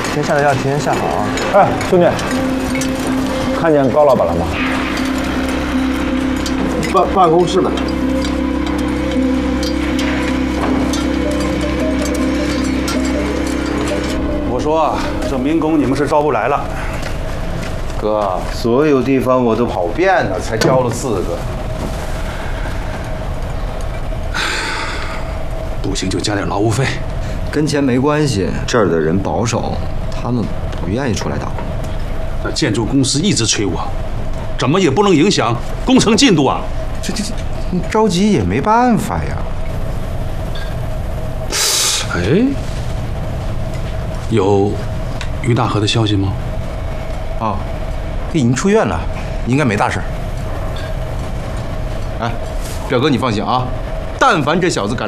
先下的药提前下好啊。 哎，兄弟，看见高老板了吗？ 办公室呢。 我说这民工你们是招不来了。 哥，所有地方我都跑遍了，才交了4个。 不行就加点劳务费。 跟钱没关系，这儿的人保守，他们不愿意出来打。 那建筑公司一直催我，怎么也不能影响工程进度啊！ 这着急也没办法呀。 哎，有于大河的消息吗？ 啊，他已经出院了，应该没大事。哎，表哥你放心啊，但凡这小子敢